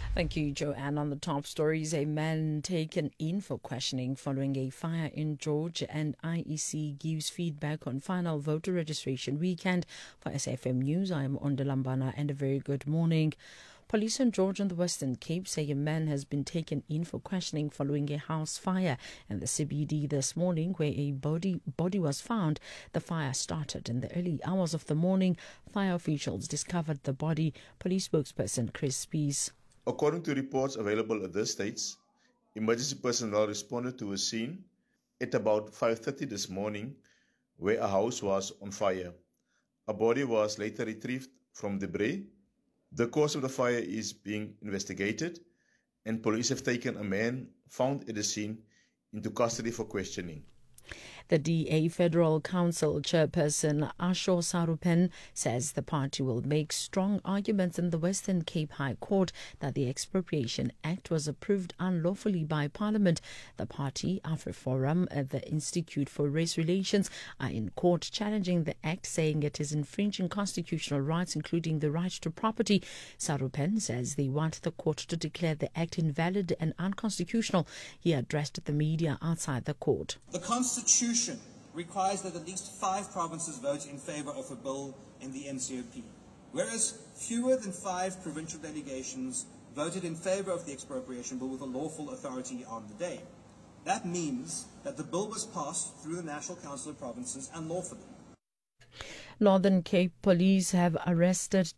Thank you, Joanne. On the top stories, a man taken in for questioning following a fire in George, and IEC gives feedback on final voter registration weekend. For SFM News, I am Ondalambana, and a very good morning. Police in George and the Western Cape say a man has been taken in for questioning following a house fire in the CBD this morning, where a body was found. The fire started in the early hours of the morning. Fire officials discovered the body. Police spokesperson Chris Peace. According to reports available at this stage, emergency personnel responded to a scene at about 5:30 this morning where a house was on fire. A body was later retrieved from debris. The cause of the fire is being investigated, and police have taken a man found at the scene into custody for questioning. The DA Federal Council chairperson Asho Sarupen says the party will make strong arguments in the Western Cape High Court that the Expropriation Act was approved unlawfully by Parliament. The party, AfriForum, and the Institute for Race Relations are in court challenging the act, saying it is infringing constitutional rights, including the right to property. Sarupen says they want the court to declare the act invalid and unconstitutional. He addressed the media outside the court. The Constitution requires that at least 5 provinces vote in favour of a bill in the NCOP, whereas fewer than 5 provincial delegations voted in favour of the expropriation bill with a lawful authority on the day. That means that the bill was passed through the National Council of Provinces unlawfully. Northern Cape Police have arrested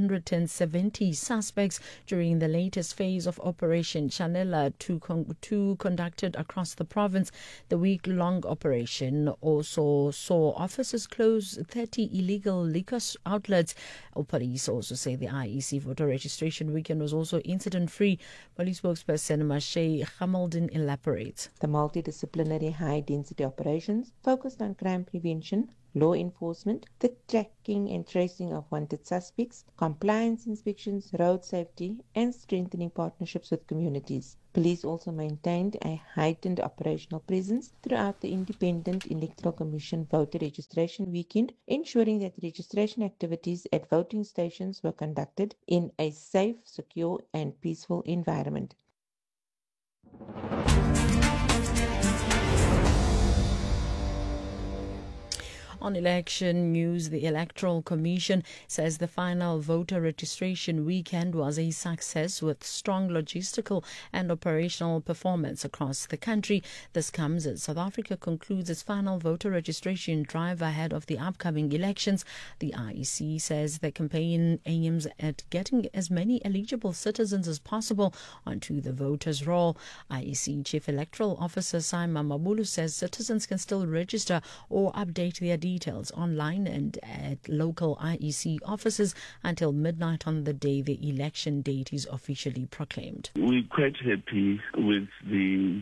270 suspects during the latest phase of Operation Chanela 2 conducted across the province. The week-long operation also saw officers close 30 illegal liquor outlets. Police also say the IEC voter registration weekend was also incident-free. Police spokesperson Mashay Hamaldin elaborates. The multidisciplinary high-density operations focused on crime prevention, law enforcement, the tracking and tracing of wanted suspects, compliance inspections, road safety, and strengthening partnerships with communities. Police also maintained a heightened operational presence throughout the Independent Electoral Commission voter registration weekend, ensuring that registration activities at voting stations were conducted in a safe, secure, and peaceful environment. On election news, the Electoral Commission says the final voter registration weekend was a success with strong logistical and operational performance across the country. This comes as South Africa concludes its final voter registration drive ahead of the upcoming elections. The IEC says the campaign aims at getting as many eligible citizens as possible onto the voters' roll. IEC Chief Electoral Officer Simon Mabulu says citizens can still register or update their details online and at local IEC offices until midnight on the day the election date is officially proclaimed. We're quite happy with the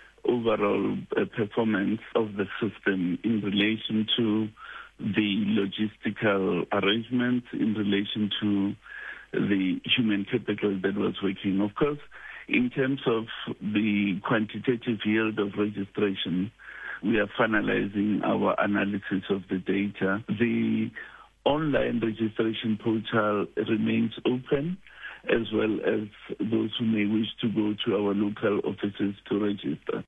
overall performance of the system in relation to the logistical arrangements, in relation to the human capital that was working. Of course, in terms of the quantitative yield of registration, we are finalizing our analysis of the data. The online registration portal remains open, as well as those who may wish to go to our local offices to register.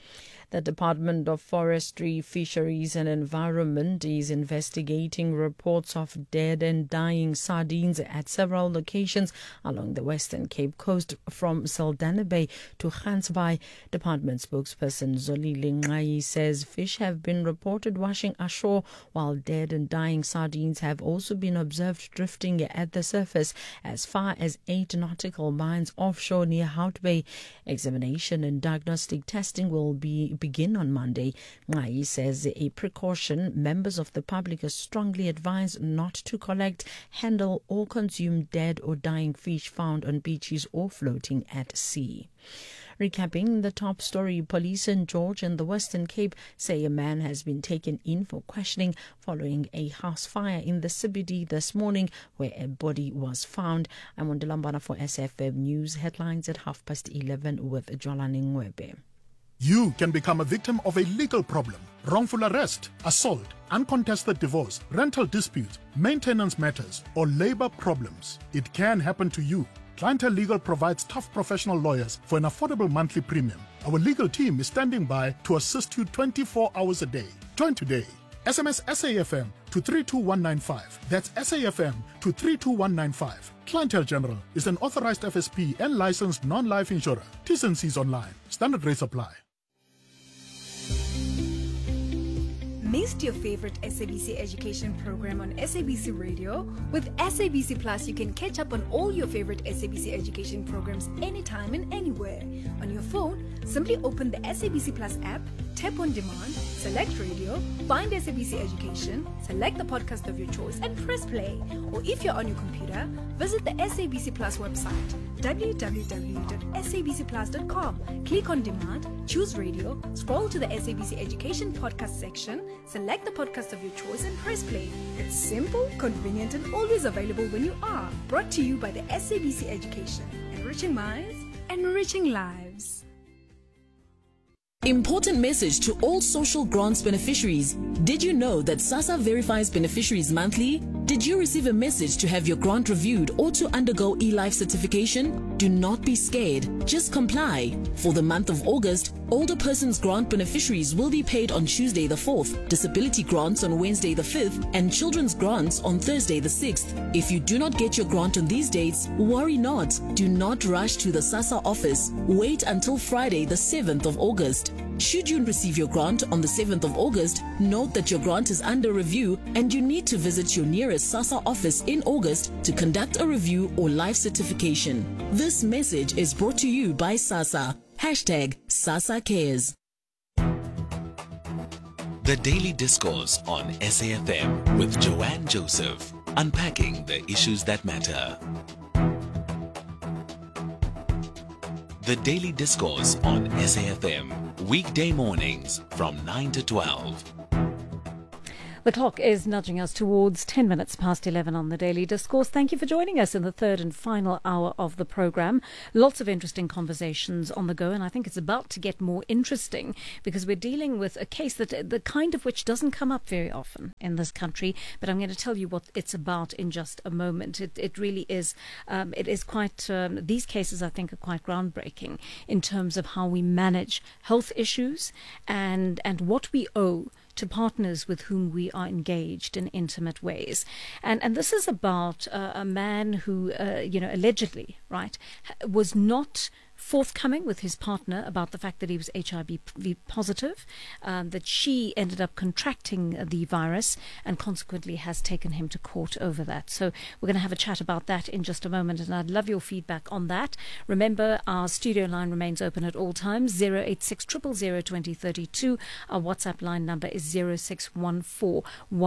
The Department of Forestry, Fisheries and Environment is investigating reports of dead and dying sardines at several locations along the Western Cape coast from Saldanha Bay to Gansbaai. Department spokesperson Zolile Nqayi says fish have been reported washing ashore, while dead and dying sardines have also been observed drifting at the surface as far as 8 nautical miles offshore near Hout Bay. Examination and diagnostic testing will begin on Monday. Nqayi says a precaution members of the public are strongly advised not to collect, handle or consume dead or dying fish found on beaches or floating at sea. Recapping the top story, police in George and the Western Cape say a man has been taken in for questioning following a house fire in the CBD this morning where a body was found. I'm on Delambana for SFM News. Headlines at 11:30 with Jolani Ngwebe. You can become a victim of a legal problem: wrongful arrest, assault, uncontested divorce, rental dispute, maintenance matters, or labor problems. It can happen to you. Clientele Legal provides tough professional lawyers for an affordable monthly premium. Our legal team is standing by to assist you 24 hours a day. Join today. SMS SAFM to 32195. That's SAFM to 32195. Clientele General is an authorized FSP and licensed non-life insurer. T's and C's online. Standard rates apply. Missed your favorite SABC education program on SABC Radio? With SABC Plus, you can catch up on all your favorite SABC education programs anytime and anywhere. On your phone, simply open the SABC Plus app, tap on demand, select radio, find SABC Education, select the podcast of your choice and press play. Or if you're on your computer, visit the SABC Plus website, www.sabcplus.com. Click on demand, choose radio, scroll to the SABC Education podcast section, select the podcast of your choice and press play. It's simple, convenient and always available when you are. Brought to you by the SABC Education. Enriching minds, enriching lives. Important message to all social grants beneficiaries. Did you know that SASSA verifies beneficiaries monthly? Did you receive a message to have your grant reviewed or to undergo eLife certification? Do not be scared. Just comply. For the month of August, older persons grant beneficiaries will be paid on Tuesday the 4th, disability grants on Wednesday the 5th, and children's grants on Thursday the 6th. If you do not get your grant on these dates, worry not. Do not rush to the SASSA office. Wait until Friday the 7th of August. Should you receive your grant on the 7th of August, note that your grant is under review and you need to visit your nearest SASSA office in August to conduct a review or life certification. This message is brought to you by SASSA. #SASSA Cares. The Daily Discourse on SAFM with Joanne Joseph, unpacking the issues that matter. The Daily Discourse on SAFM, weekday mornings from 9 to 12. The clock is nudging us towards 10 minutes past 11 on the Daily Discourse. Thank you for joining us in the third and final hour of the programme. Lots of interesting conversations on the go, and I think it's about to get more interesting because we're dealing with a case that the kind of which doesn't come up very often in this country, but I'm going to tell you what it's about in just a moment. It really is, it is quite, these cases I think are quite groundbreaking in terms of how we manage health issues and what we owe to partners with whom we are engaged in intimate ways. And this is about a man who, allegedly, right, was not forthcoming with his partner about the fact that he was HIV positive, that she ended up contracting the virus and consequently has taken him to court over that. So we're going to have a chat about that in just a moment, and I'd love your feedback on that. Remember, our studio line remains open at all times, 086 000 2032. Our WhatsApp line number is 0614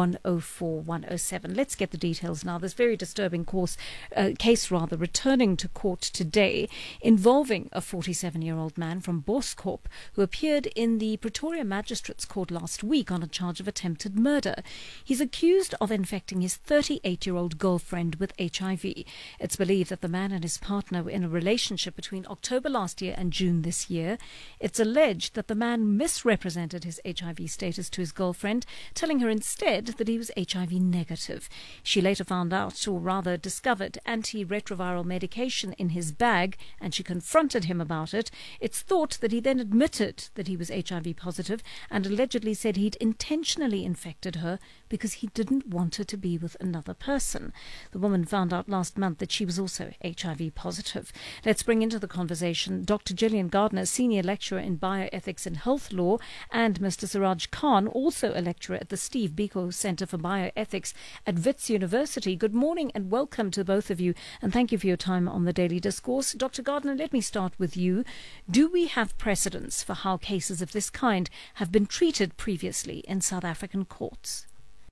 104 107. Let's get the details now. This very disturbing case returning to court today involving a 47-year-old man from Boscorp who appeared in the Pretoria Magistrates Court last week on a charge of attempted murder. He's accused of infecting his 38-year-old girlfriend with HIV. It's believed that the man and his partner were in a relationship between October last year and June this year. It's alleged that the man misrepresented his HIV status to his girlfriend, telling her instead that he was HIV negative. She later found out, or rather discovered, antiretroviral medication in his bag, and she confronted him about it. It's thought that he then admitted that he was HIV positive and allegedly said he'd intentionally infected her because he didn't want her to be with another person. The woman found out last month that she was also HIV positive. Let's bring into the conversation Dr. Gillian Gardner, Senior Lecturer in Bioethics and Health Law, and Mr. Siraj Khan, also a lecturer at the Steve Biko Center for Bioethics at Wits University. Good morning and welcome to both of you, and thank you for your time on the Daily Discourse. Dr. Gardner, let me start with you. Do we have precedents for how cases of this kind have been treated previously in South African courts?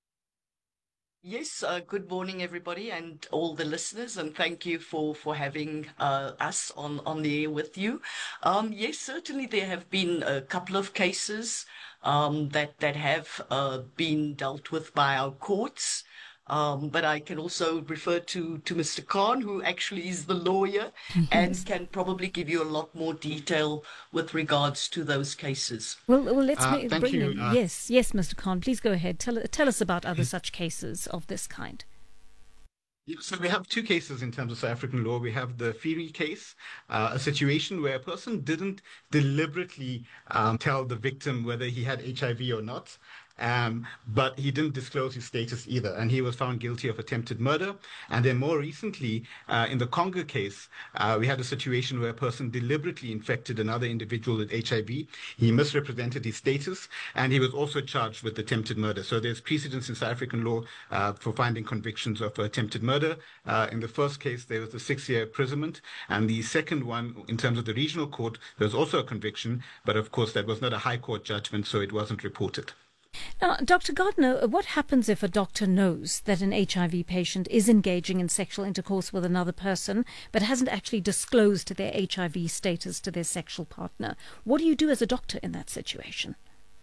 Yes, good morning, everybody, and all the listeners, and thank you for having us on the air with you. Yes, certainly there have been a couple of cases that have been dealt with by our courts. But I can also refer to Mr. Khan, who actually is the lawyer and can probably give you a lot more detail with regards to those cases. Well, let's thank bring you. in. Yes, Mr. Khan, please go ahead. Tell us about other such cases of this kind. So we have two cases in terms of South African law. We have the Fiery case, a situation where a person didn't deliberately tell the victim whether he had HIV or not. But he didn't disclose his status either, and he was found guilty of attempted murder. And then more recently, in the Congo case, we had a situation where a person deliberately infected another individual with HIV. He misrepresented his status, and he was also charged with attempted murder. So there's precedence in South African law for finding convictions of attempted murder. In the first case, there was a 6-year imprisonment, and the second one, in terms of the regional court, there was also a conviction, but of course that was not a high court judgment, so it wasn't reported. Now, Dr. Gardner, what happens if a doctor knows that an HIV patient is engaging in sexual intercourse with another person but hasn't actually disclosed their HIV status to their sexual partner? What do you do as a doctor in that situation?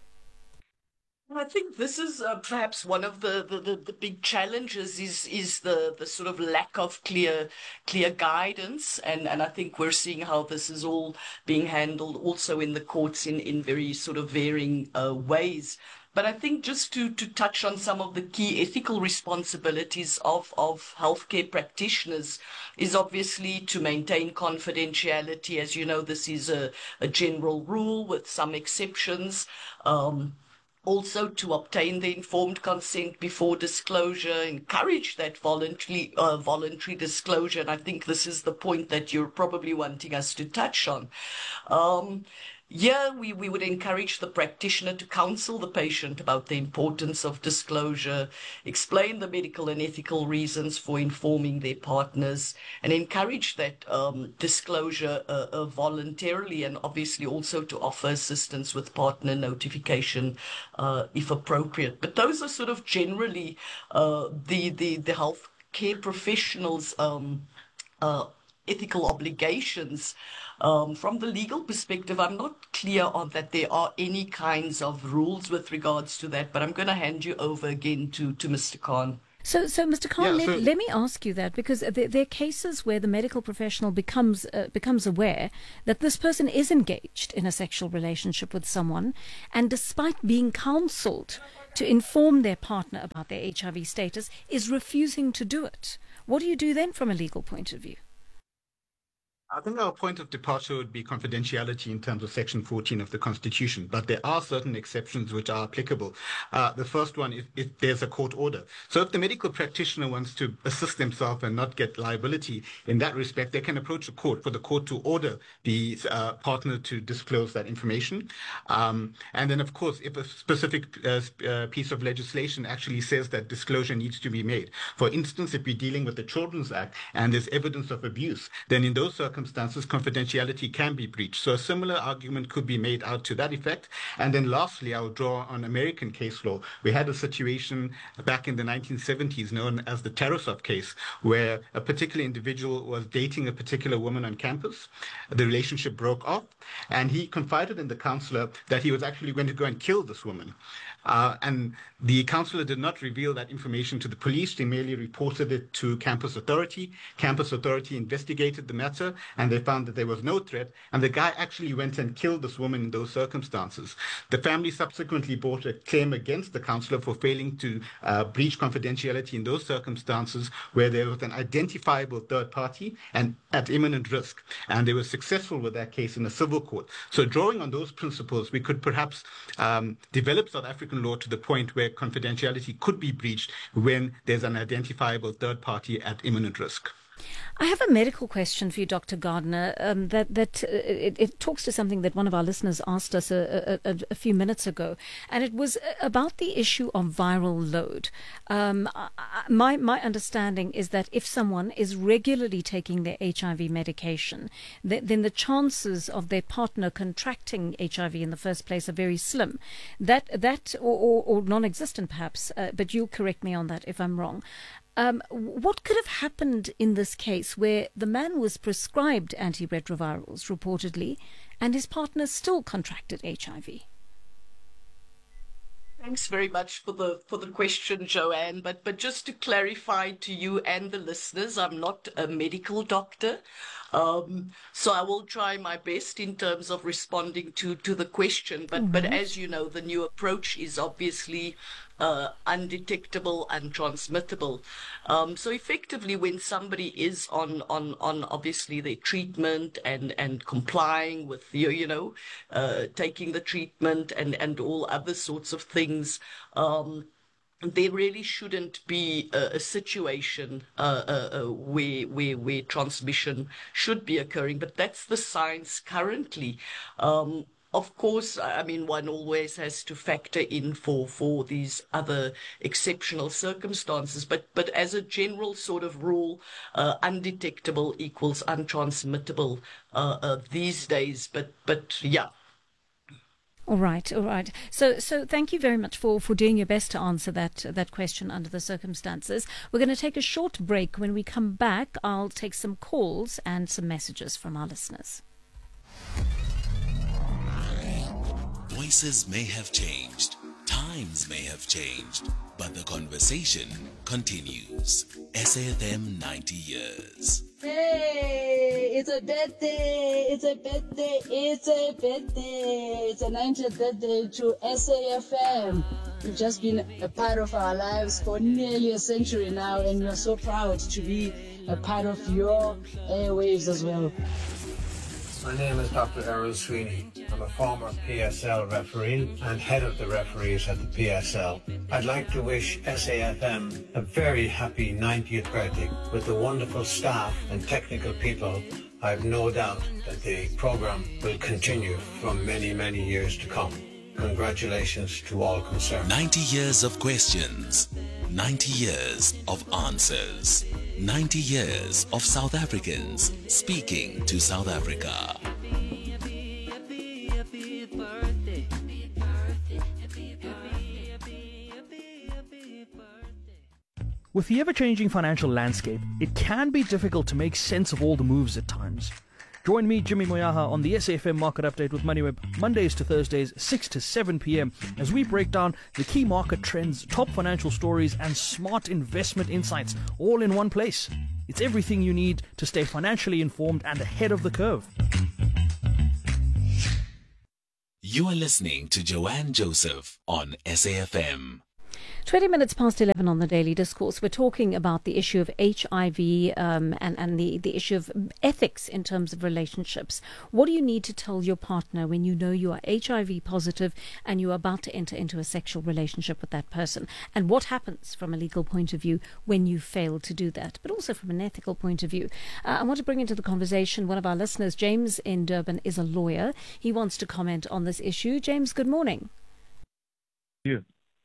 I think this is perhaps one of the big challenges is the sort of lack of clear guidance, and I think we're seeing how this is all being handled also in the courts in very sort of varying ways. But I think just to touch on some of the key ethical responsibilities of healthcare practitioners is obviously to maintain confidentiality. As you know, this is a general rule with some exceptions. Also to obtain the informed consent before disclosure, encourage that voluntary disclosure. And I think this is the point that you're probably wanting us to touch on. We would encourage the practitioner to counsel the patient about the importance of disclosure, explain the medical and ethical reasons for informing their partners, and encourage that disclosure voluntarily, and obviously also to offer assistance with partner notification if appropriate. But those are sort of generally the healthcare professionals' ethical obligations. From the legal perspective, I'm not clear on that there are any kinds of rules with regards to that, but I'm going to hand you over again to Mr. Khan. So Mr. Khan, let me ask you that, because there are cases where the medical professional becomes aware that this person is engaged in a sexual relationship with someone, and despite being counselled to inform their partner about their HIV status, is refusing to do it. What do you do then from a legal point of view? I think our point of departure would be confidentiality in terms of Section 14 of the Constitution, but there are certain exceptions which are applicable. The first one is if there's a court order. So if the medical practitioner wants to assist themselves and not get liability in that respect, they can approach the court for the court to order the partner to disclose that information. And then, of course, if a specific piece of legislation actually says that disclosure needs to be made. For instance, if we're dealing with the Children's Act and there's evidence of abuse, then in those circumstances, confidentiality can be breached. So a similar argument could be made out to that effect. And then lastly, I will draw on American case law. We had a situation back in the 1970s known as the Tarasov case, where a particular individual was dating a particular woman on campus. The relationship broke off, and he confided in the counselor that he was actually going to go and kill this woman. And the counselor did not reveal that information to the police. They merely reported it to campus authority. Campus authority investigated the matter, and they found that there was no threat. And the guy actually went and killed this woman in those circumstances. The family subsequently brought a claim against the counselor for failing to breach confidentiality in those circumstances where there was an identifiable third party and at imminent risk. And they were successful with that case in a civil court. So drawing on those principles, we could perhaps develop South African law to the point where confidentiality could be breached when there's an identifiable third party at imminent risk. I have a medical question for you, Dr. Gardner, it talks to something that one of our listeners asked us a few minutes ago, and it was about the issue of viral load. My understanding is that if someone is regularly taking their HIV medication, then the chances of their partner contracting HIV in the first place are very slim. That or non-existent perhaps, but you'll correct me on that if I'm wrong. What could have happened in this case where the man was prescribed antiretrovirals, reportedly, and his partner still contracted HIV? Thanks very much for the question, Joanne. But just to clarify to you and the listeners, I'm not a medical doctor. So I will try my best in terms of responding to the question. But as you know, the new approach is obviously undetectable, untransmittable. So effectively, when somebody is on obviously their treatment and complying with taking the treatment and all other sorts of things, there really shouldn't be a situation where transmission should be occurring, but that's the science currently. Of course, I mean, one always has to factor in for these other exceptional circumstances, but as a general sort of rule, undetectable equals untransmittable these days. But yeah. All right. So thank you very much for doing your best to answer that question under the circumstances. We're going to take a short break. When we come back, I'll take some calls and some messages from our listeners. Voices may have changed, times may have changed, but the conversation continues. SAFM 90 years. Hey, it's a birthday, it's a 90th birthday to SAFM. You've just been a part of our lives for nearly a century now, and we're so proud to be a part of your airwaves as well. My name is Dr. Errol Sweeney. I'm a former PSL referee and head of the referees at the PSL. I'd like to wish SAFM a very happy 90th birthday. With the wonderful staff and technical people, I have no doubt that the program will continue for many, many years to come. Congratulations to all concerned. 90 years of questions, 90 years of answers. 90 years of South Africans speaking to South Africa. With the ever-changing financial landscape, it can be difficult to make sense of all the moves at times. Join me, Jimmy Moyaha, on the SAFM Market Update with MoneyWeb, Mondays to Thursdays, 6 to 7 p.m, as we break down the key market trends, top financial stories, and smart investment insights, all in one place. It's everything you need to stay financially informed and ahead of the curve. You are listening to Joanne Joseph on SAFM. 20 minutes past 11 on the Daily Discourse. We're talking about the issue of HIV and the issue of ethics in terms of relationships. What do you need to tell your partner when you know you are HIV positive and you're about to enter into a sexual relationship with that person? And what happens from a legal point of view when you fail to do that, but also from an ethical point of view? I want to bring into the conversation one of our listeners. James in Durban is a lawyer. He wants to comment on this issue. James, good morning. Yeah.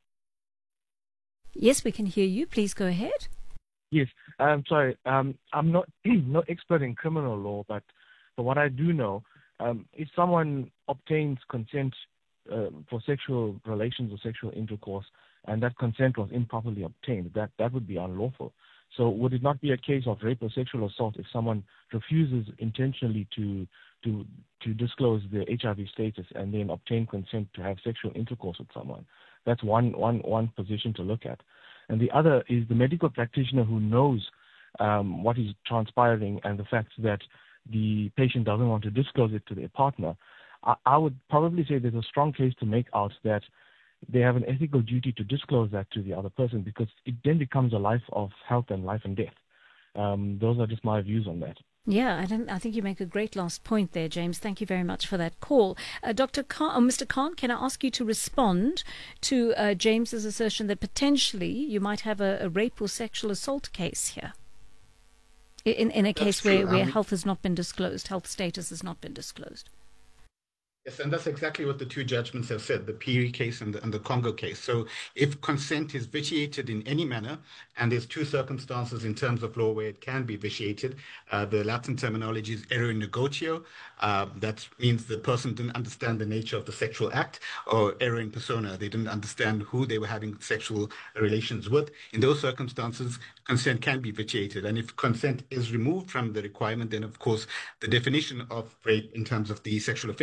Yes, we can hear you. Please go ahead. Yes. I'm sorry. I'm not expert in criminal law, but what I do know, if someone obtains consent for sexual relations or sexual intercourse, and that consent was improperly obtained, that would be unlawful. So would it not be a case of rape or sexual assault if someone refuses intentionally to disclose their HIV status and then obtain consent to have sexual intercourse with someone? That's one position to look at. And the other is the medical practitioner who knows what is transpiring and the fact that the patient doesn't want to disclose it to their partner. I would probably say there's a strong case to make out that they have an ethical duty to disclose that to the other person, because it then becomes a life of health and life and death. Those are just my views on that. Yeah, I think you make a great last point there, James. Thank you very much for that call. Dr. Khan, Mr. Khan, can I ask you to respond to James's assertion that potentially you might have a rape or sexual assault case here? In a case where health has not been disclosed, health status has not been disclosed. Yes, and that's exactly what the two judgments have said, the Piri case and the Congo case. So if consent is vitiated in any manner, and there's two circumstances in terms of law where it can be vitiated, the Latin terminology is error in negotio. That means the person didn't understand the nature of the sexual act, or error in persona. They didn't understand who they were having sexual relations with. In those circumstances, consent can be vitiated. And if consent is removed from the requirement, then of course the definition of rape in terms of the Sexual Offences Act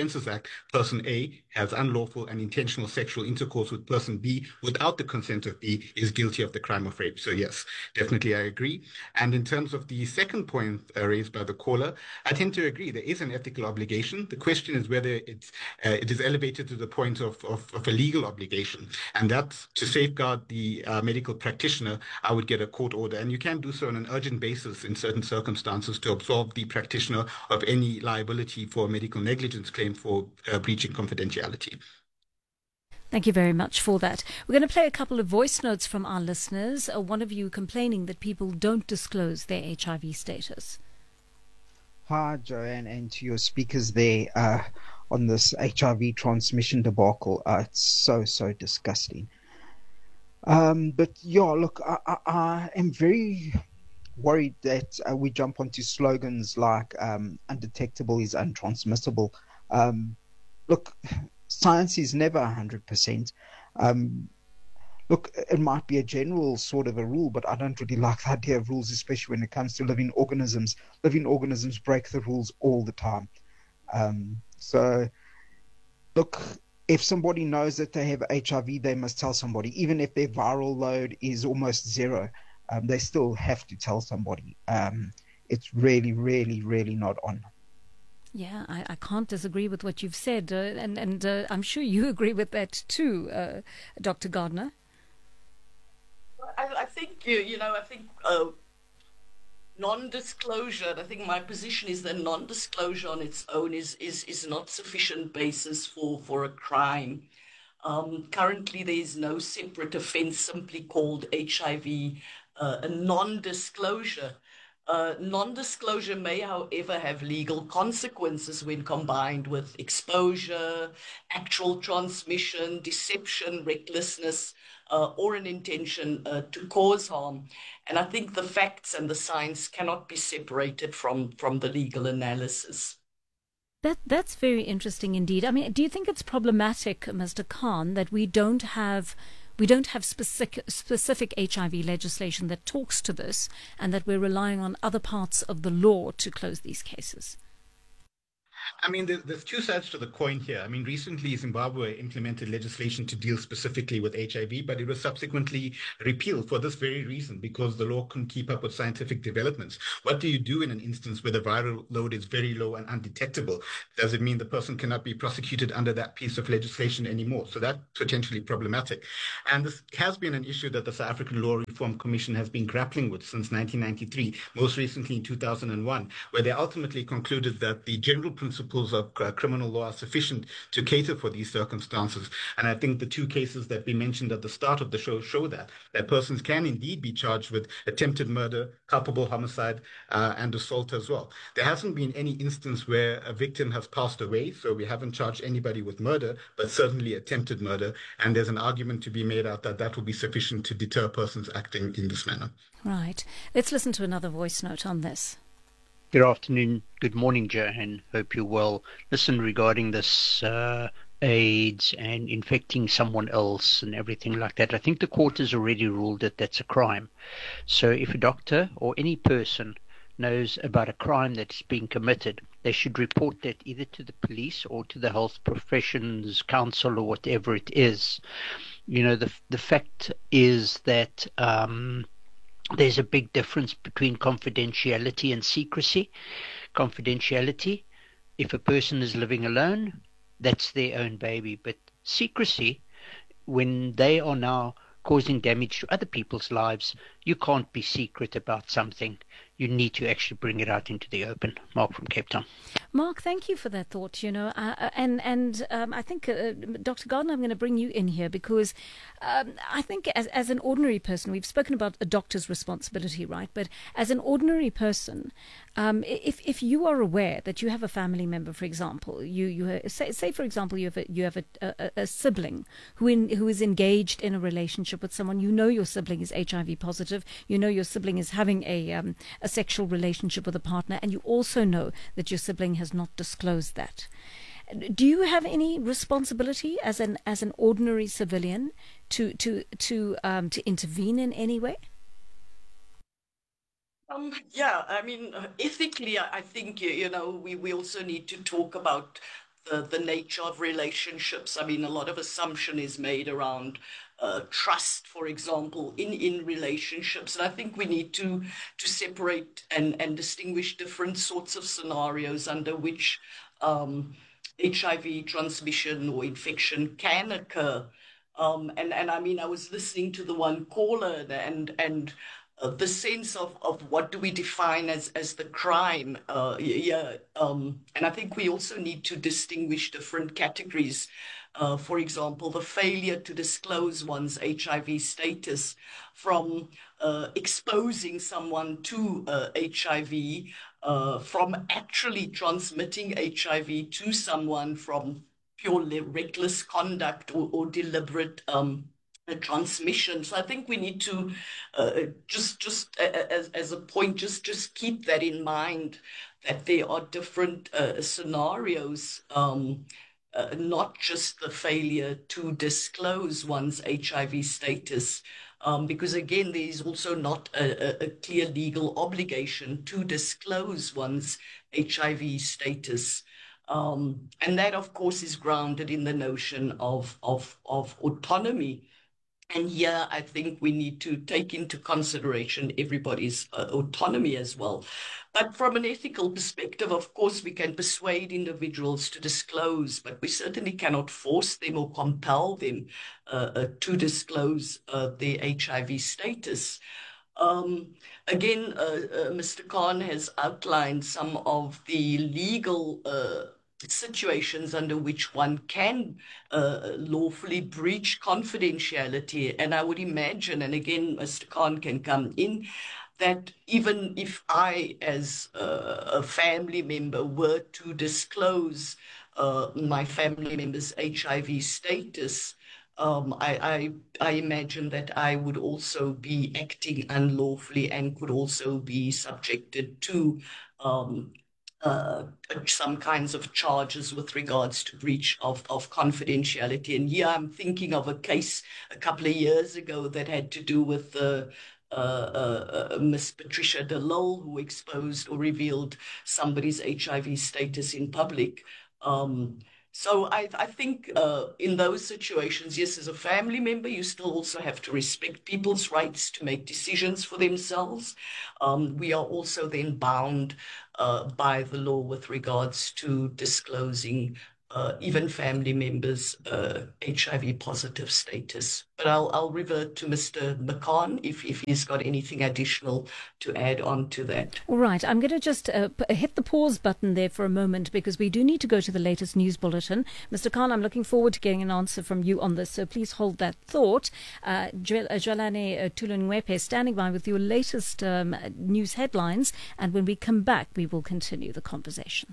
person A has unlawful and intentional sexual intercourse with person B without the consent of B, is guilty of the crime of rape. So yes, definitely I agree. And in terms of the second point raised by the caller, I tend to agree. There is an ethical obligation. The question is whether it is elevated to the point of a legal obligation. And that's to safeguard the medical practitioner, I would get a court order. And you can do so on an urgent basis in certain circumstances to absolve the practitioner of any liability for a medical negligence claim for breaching confidentiality. Thank you very much for that. We're going to play a couple of voice notes from our listeners. One of you complaining that people don't disclose their HIV status. Hi, Joanne, and to your speakers there on this HIV transmission debacle. It's so disgusting. But yeah, look, I am very worried that we jump onto slogans like undetectable is untransmissible. Look, science is never 100%. Look, it might be a general sort of a rule, but I don't really like the idea of rules, especially when it comes to living organisms. Living organisms break the rules all the time. So, look, if somebody knows that they have HIV, they must tell somebody. Even if their viral load is almost zero, they still have to tell somebody. It's really, really, really not on. Yeah, I can't disagree with what you've said, and I'm sure you agree with that too, Dr. Gardner. I think I think non-disclosure. I think my position is that non-disclosure on its own is not sufficient basis for a crime. Currently, there is no separate offence simply called HIV. A non-disclosure. Non-disclosure may, however, have legal consequences when combined with exposure, actual transmission, deception, recklessness, or an intention to cause harm. And I think the facts and the science cannot be separated from the legal analysis. That's very interesting indeed. I mean, do you think it's problematic, Mr. Khan, that we don't have specific HIV legislation that talks to this, and that we're relying on other parts of the law to close these cases? I mean, there's two sides to the coin here. I mean, recently Zimbabwe implemented legislation to deal specifically with HIV, but it was subsequently repealed for this very reason, because the law couldn't keep up with scientific developments. What do you do in an instance where the viral load is very low and undetectable? Does it mean the person cannot be prosecuted under that piece of legislation anymore? So that's potentially problematic. And this has been an issue that the South African Law Reform Commission has been grappling with since 1993, most recently in 2001, where they ultimately concluded that the general principles of criminal law are sufficient to cater for these circumstances. And I think the two cases that we mentioned at the start of the show that persons can indeed be charged with attempted murder, culpable homicide, and assault as well. There hasn't been any instance where a victim has passed away, so we haven't charged anybody with murder, but certainly attempted murder. And there's an argument to be made out that will be sufficient to deter persons acting in this manner. Right. Let's listen to another voice note on this. Good afternoon. Good morning, Johan. Hope you're well. Listen, regarding this AIDS and infecting someone else and everything like that, I think the court has already ruled that that's a crime. So if a doctor or any person knows about a crime that's being committed, they should report that either to the police or to the Health Professions Council or whatever it is. You know, the fact is that there's a big difference between confidentiality and secrecy. Confidentiality, if a person is living alone, that's their own baby. But secrecy, when they are now causing damage to other people's lives, you can't be secret about something. You need to actually bring it out into the open. Mark from Cape Town. Mark, thank you for that thought. You know, I think, Dr. Gardner, I'm going to bring you in here because I think as an ordinary person, we've spoken about a doctor's responsibility, right? But as an ordinary person, if you are aware that you have a family member, for example, you say for example you have a sibling who is engaged in a relationship with someone, you know your sibling is HIV positive, you know your sibling is having a sexual relationship with a partner, and you also know that your sibling has not disclosed that. Do you have any responsibility as an ordinary civilian to intervene in any way? Yeah, I mean, ethically, I think, we also need to talk about the nature of relationships. I mean, a lot of assumption is made around trust, for example, in relationships. And I think we need to separate and distinguish different sorts of scenarios under which HIV transmission or infection can occur. And I mean, I was listening to the one caller and the sense of what do we define as the crime. And I think we also need to distinguish different categories. For example, the failure to disclose one's HIV status from exposing someone to HIV, from actually transmitting HIV to someone, from purely reckless conduct or deliberate transmission. So I think we need to just as a point, just keep that in mind, that there are different scenarios, not just the failure to disclose one's HIV status, because again, there is also not a clear legal obligation to disclose one's HIV status. And that, of course, is grounded in the notion of autonomy. And here, I think we need to take into consideration everybody's autonomy as well. But from an ethical perspective, of course, we can persuade individuals to disclose, but we certainly cannot force them or compel them to disclose their HIV status. Again, Mr. Khan has outlined some of the legal situations under which one can lawfully breach confidentiality. And I would imagine, and again, Mr. Khan can come in, that even if I, as a family member, were to disclose my family member's HIV status, I imagine that I would also be acting unlawfully and could also be subjected to some kinds of charges with regards to breach of confidentiality. And here I'm thinking of a case a couple of years ago that had to do with Miss Patricia de Lille, who exposed or revealed somebody's HIV status in public. So I think in those situations, yes, as a family member, you still also have to respect people's rights to make decisions for themselves. We are also then bound by the law with regards to disclosing even family members' HIV positive status. But I'll revert to Mr. McCann if he's got anything additional to add on to that. All right, I'm going to just hit the pause button there for a moment, because we do need to go to the latest news bulletin. Mr. Khan, I'm looking forward to getting an answer from you on this, so please hold that thought. Jwelane Tulungwepe standing by with your latest news headlines, and when we come back, we will continue the conversation.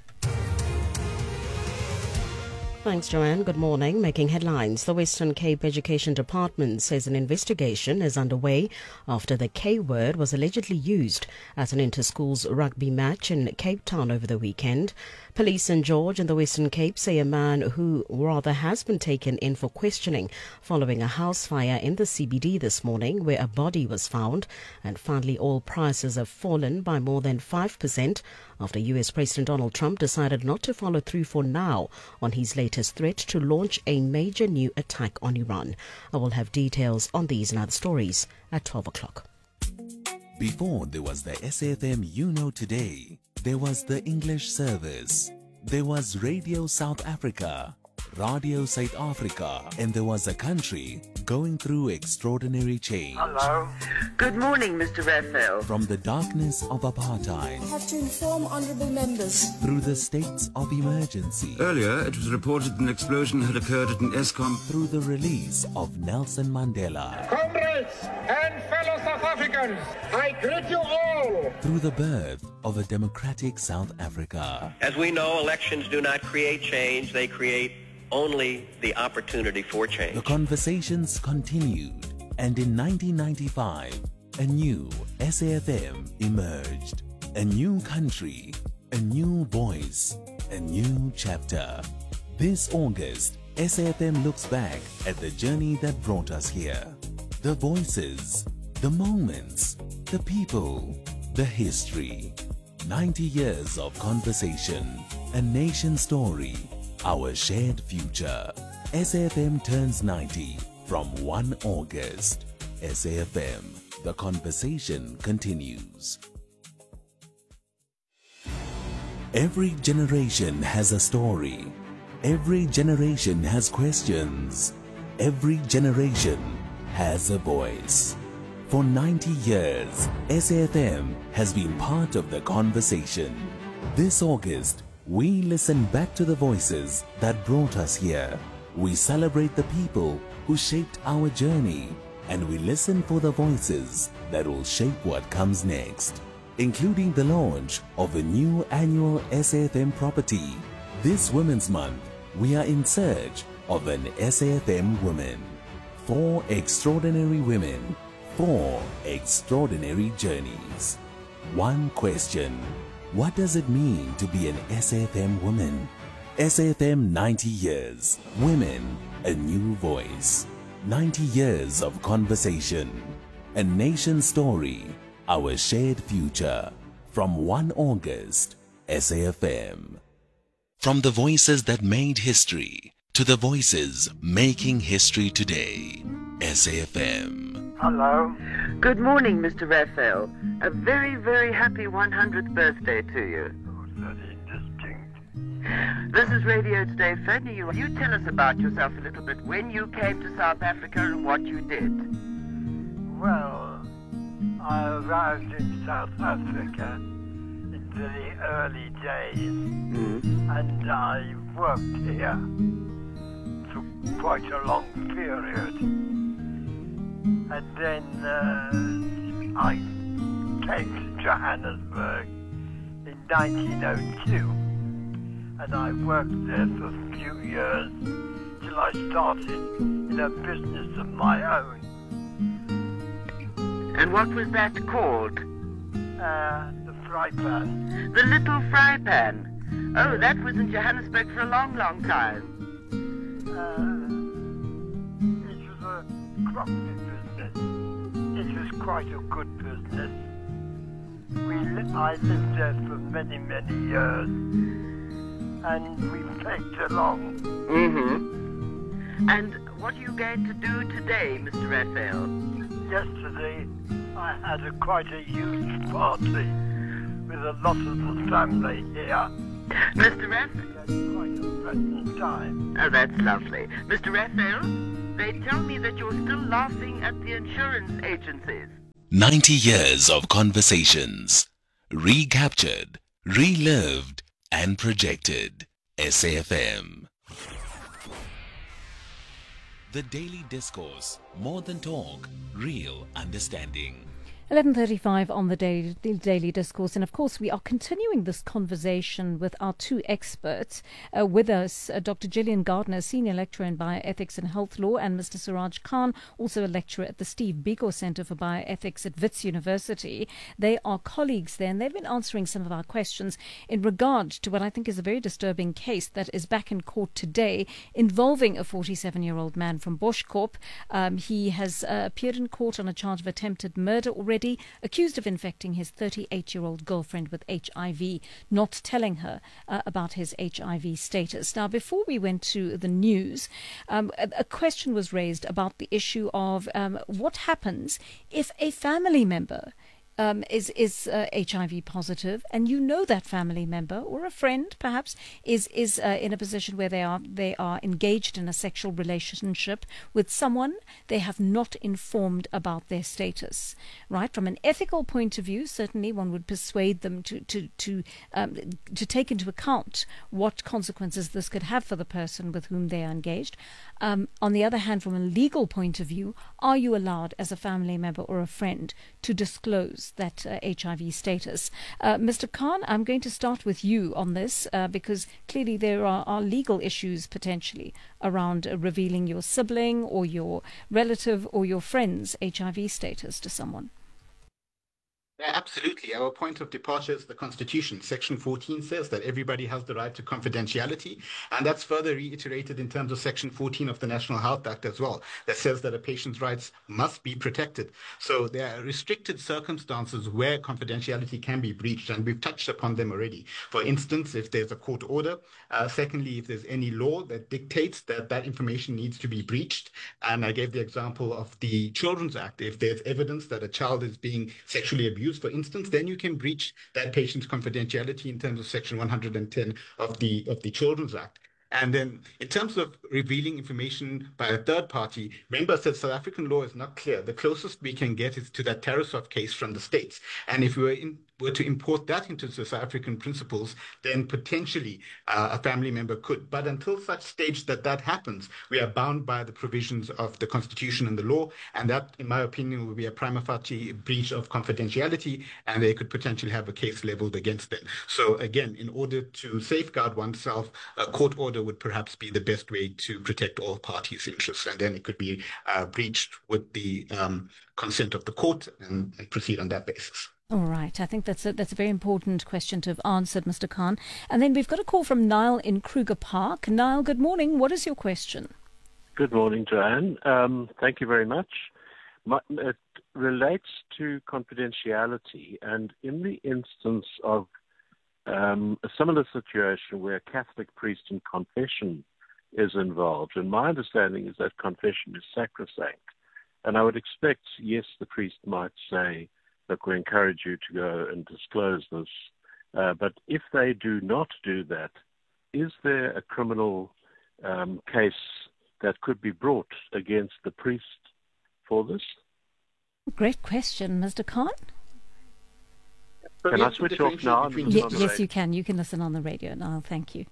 Thanks, Joanne. Good morning. Making headlines, the Western Cape Education Department says an investigation is underway after the K word was allegedly used at an inter-schools rugby match in Cape Town over the weekend. Police in George in the Western Cape say a man who rather has been taken in for questioning following a house fire in the CBD this morning, where a body was found. And finally, oil prices have fallen by more than 5% after US President Donald Trump decided not to follow through for now on his latest threat to launch a major new attack on Iran. I will have details on these and other stories at 12 o'clock. Before there was the SAFM You Know Today, there was the English service, there was Radio South Africa, Radio South Africa, and there was a country going through extraordinary change. Hello. Good morning, Mr. Raphael. From the darkness of apartheid, I have to inform honourable members. Through the states of emergency. Earlier, it was reported an explosion had occurred at an Eskom. Through the release of Nelson Mandela. Comrades and fellow South Africans, I greet you all. Through the birth of a democratic South Africa. As we know, elections do not create change, they create only the opportunity for change. The conversations continued, and in 1995, a new SAFM emerged. A new country, a new voice, a new chapter. This August, SAFM looks back at the journey that brought us here. The voices, the moments, the people, the history. 90 years of conversation, a nation story, our shared future. SAFM turns 90 from 1 August. SAFM, the conversation continues. Every generation has a story. Every generation has questions. Every generation has a voice. For 90 years, SAFM has been part of the conversation. This August, we listen back to the voices that brought us here. We celebrate the people who shaped our journey, and we listen for the voices that will shape what comes next, including the launch of a new annual SAFM property. This Women's Month, we are in search of an SAFM woman. 4 extraordinary women, 4 extraordinary journeys. One question: what does it mean to be an SAFM woman? SAFM 90 years. Women, a new voice. 90 years of conversation. A nation story. Our shared future. From 1 August, SAFM. From the voices that made history to the voices making history today. SAFM. Hello. Good morning, Mr. Raphael. A very, very happy 100th birthday to you. This is Radio Today phoning you. You tell us about yourself a little bit, when you came to South Africa and what you did. Well, I arrived in South Africa in the early days, and I worked here for quite a long period. And then I came to Johannesburg in 1902. And I worked there for a few years till I started in a business of my own. And what was that called? The fry pan. The Little Fry Pan. Oh, that was in Johannesburg for a long, long time. It was a crockery business. It was quite a good business. I lived there for many, many years. And we pegged along. And what are you going to do today, Mr. Raphael? Yesterday, I had quite a huge party with a lot of the family here. Mr. Raphael? We had quite a pleasant time. Oh, that's lovely. Mr. Raphael, they tell me that you're still laughing at the insurance agencies. 90 years of conversations. Recaptured, relived, and projected. SAFM. The Daily Discourse. More than talk, real understanding. 11:35 on the Daily Discourse, and of course we are continuing this conversation with our 2 experts. With us, Dr. Gillian Gardner, Senior Lecturer in Bioethics and Health Law, and Mr. Suraj Khan, also a lecturer at the Steve Biko Center for Bioethics at Wits University. They are colleagues there, and they've been answering some of our questions in regard to what I think is a very disturbing case that is back in court today involving a 47-year-old man from Boschkorp. He has appeared in court on a charge of attempted murder already, accused of infecting his 38-year-old girlfriend with HIV, not telling her about his HIV status. Now, before we went to the news, a question was raised about the issue of what happens if a family member is HIV positive, and you know that family member or a friend perhaps is in a position where they are engaged in a sexual relationship with someone they have not informed about their status. Right, from an ethical point of view, certainly one would persuade them to take into account what consequences this could have for the person with whom they are engaged. On the other hand, from a legal point of view, are you allowed as a family member or a friend to disclose that HIV status? Mr. Khan, I'm going to start with you on this because clearly there are legal issues potentially around revealing your sibling or your relative or your friend's HIV status to someone. Yeah, absolutely. Our point of departure is the Constitution. Section 14 says that everybody has the right to confidentiality, and that's further reiterated in terms of Section 14 of the National Health Act as well, that says that a patient's rights must be protected. So there are restricted circumstances where confidentiality can be breached, and we've touched upon them already. For instance, if there's a court order. Secondly, if there's any law that dictates that that information needs to be breached. And I gave the example of the Children's Act. If there's evidence that a child is being sexually abused, for instance, then you can breach that patient's confidentiality in terms of Section 110 of the Children's Act. And then in terms of revealing information by a third party, remember that South African law is not clear. The closest we can get is to that Tarasov case from the States. And if we were to import that into the South African principles, then potentially a family member could. But until such stage that happens, we are bound by the provisions of the Constitution and the law. And that, in my opinion, would be a prima facie breach of confidentiality, and they could potentially have a case leveled against them. So again, in order to safeguard oneself, a court order would perhaps be the best way to protect all parties' interests. And then it could be breached with the consent of the court and proceed on that basis. All right. I think that's a very important question to have answered, Mr. Khan. And then we've got a call from Niall in Kruger Park. Niall, good morning. What is your question? Good morning, Joanne. Thank you very much. It relates to confidentiality, and in the instance of a similar situation where a Catholic priest in confession is involved, and my understanding is that confession is sacrosanct, and I would expect, yes, the priest might say, look, we encourage you to go and disclose this. But if they do not do that, is there a criminal case that could be brought against the priest for this? Great question, Mr. Khan. Can I switch off now? Yes, you can. You can listen on the radio, Niall. Thank you.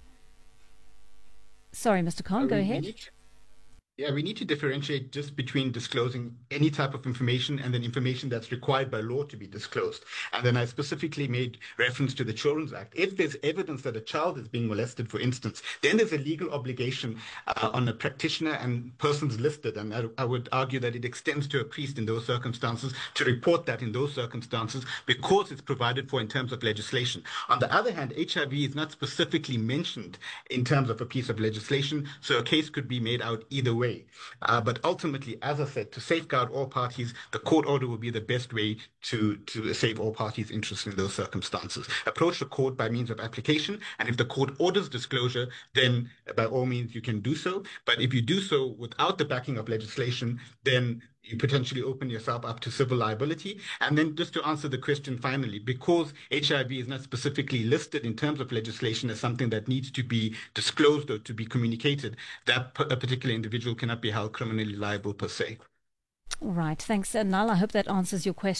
Sorry, Mr. Khan, go ahead. We need to differentiate just between disclosing any type of information and then information that's required by law to be disclosed. And then I specifically made reference to the Children's Act. If there's evidence that a child is being molested, for instance, then there's a legal obligation on a practitioner and persons listed. And I would argue that it extends to a priest in those circumstances to report that in those circumstances because it's provided for in terms of legislation. On the other hand, HIV is not specifically mentioned in terms of a piece of legislation, so a case could be made out either way. But ultimately, as I said, to safeguard all parties, the court order will be the best way to save all parties' interests in those circumstances. Approach the court by means of application, and if the court orders disclosure, then by all means you can do so. But if you do so without the backing of legislation, then you potentially open yourself up to civil liability. And then just to answer the question finally, because HIV is not specifically listed in terms of legislation as something that needs to be disclosed or to be communicated, that a particular individual cannot be held criminally liable per se. All right. Thanks, Niall. I hope that answers your question.